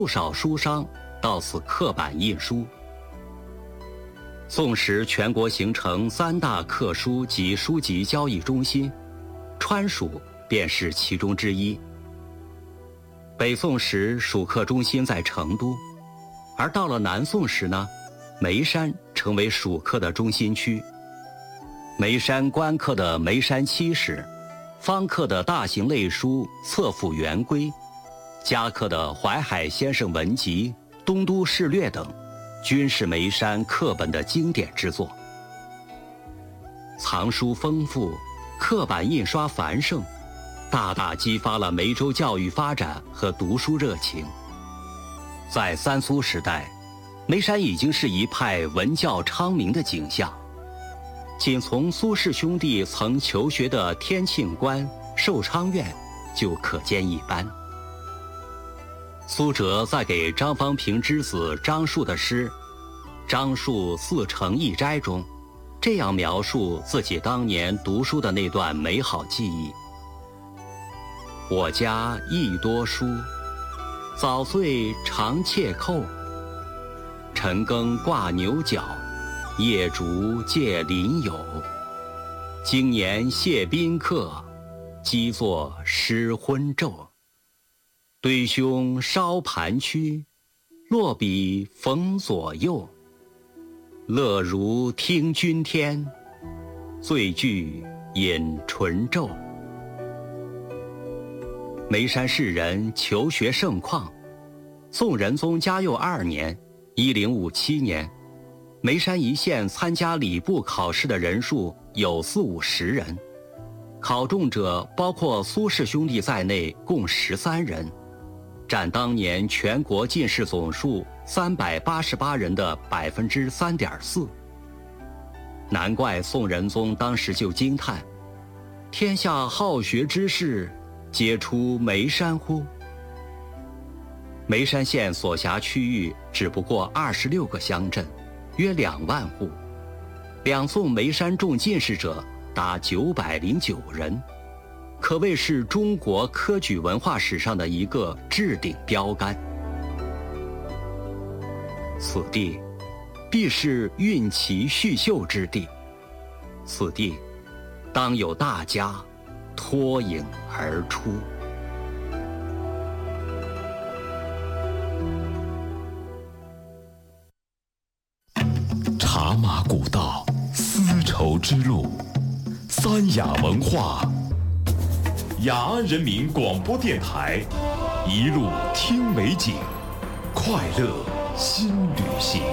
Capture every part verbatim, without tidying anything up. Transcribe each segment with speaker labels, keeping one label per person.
Speaker 1: 不少书商到此刻版印书。宋时全国形成三大刻书及书籍交易中心，川蜀便是其中之一。北宋时蜀刻中心在成都，而到了南宋时呢，眉山成为蜀刻的中心区。眉山官刻的眉山七史，方刻的大型类书《册府元规》，家刻的淮海先生文集、东都事略等，均是眉山刻本的经典之作。藏书丰富，刻版印刷繁盛，大大激发了眉州教育发展和读书热情。在三苏时代，眉山已经是一派文教昌明的景象。仅从苏氏兄弟曾求学的天庆观、寿昌院就可见一斑。苏辙在给张方平之子张树的诗《张树四城一斋》中，这样描述自己当年读书的那段美好记忆：我家亦多书，早岁常窃扣，晨更挂牛角，夜烛借邻友。今年谢宾客，积作诗昏咒。对兄烧盘曲，落笔逢左右。乐如听君天，醉句饮醇咒。眉山士人求学盛况。宋仁宗嘉佑二年一零五七年，眉山一县参加礼部考试的人数有四五十人，考中者包括苏氏兄弟在内共十三人，占当年全国进士总数三百八十八人的百分之三点四。难怪宋仁宗当时就惊叹：天下好学之士，皆出眉山乎？眉山县所辖区域只不过二十六个乡镇，约两万户，两宋眉山中进士者达九百零九人，可谓是中国科举文化史上的一个置顶标杆。此地必是运奇叙秀之地，此地当有大家脱颖而出。
Speaker 2: 茶马古道，丝绸之路，三雅文化。雅安人民广播电台，一路听美景，快乐新旅行。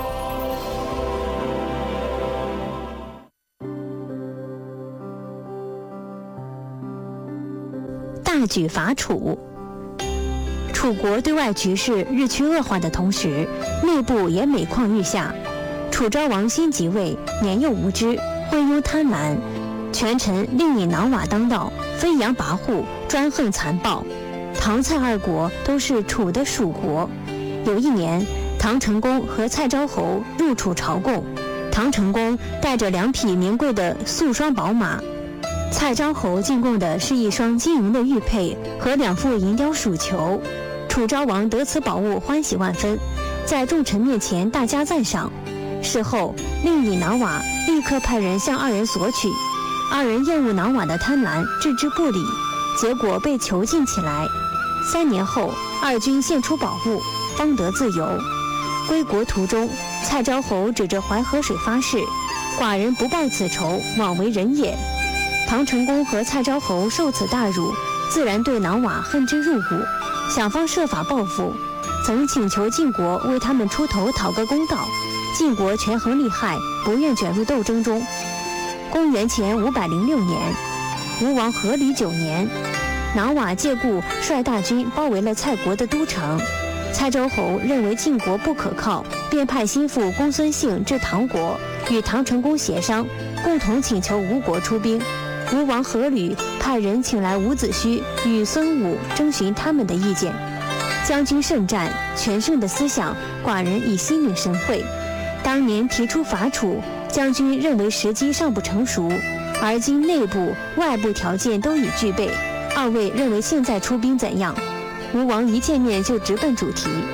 Speaker 3: 大举伐楚。楚国对外局势日趋恶化的同时，内部也每况愈下。楚昭王新即位，年幼无知，昏庸贪婪，权臣另以囊瓦当道，飞扬跋扈，专横残暴。唐蔡二国都是楚的属国。有一年，唐成公和蔡昭侯入楚朝贡，唐成公带着两匹名贵的素双宝马，蔡昭侯进贡的是一双金银的玉佩和两副银雕鼠球。楚昭王得此宝物，欢喜万分，在众臣面前大加赞赏。事后，令尹囊瓦立刻派人向二人索取，二人厌恶囊瓦的贪婪，置之不理，结果被囚禁起来。三年后，二军献出宝物，方得自由。归国途中，蔡昭侯指着淮河水发誓：“寡人不报此仇，枉为人也。”唐成公和蔡昭侯受此大辱，自然对囊瓦恨之入骨，想方设法报复，曾请求晋国为他们出头讨个公道。晋国权衡利害，不愿卷入斗争中。公元前五百零六年，吴王阖闾九年，囊瓦借故率大军包围了蔡国的都城。蔡昭侯认为晋国不可靠，便派心腹公孙信至唐国，与唐成公协商，共同请求吴国出兵。吴王阖闾派人请来伍子胥与孙武征询他们的意见。将军胜战，全胜的思想，寡人已心领神会。当年提出伐楚，将军认为时机尚不成熟，而今内部、外部条件都已具备，二位认为现在出兵怎样？ 吴王一见面就直奔主题，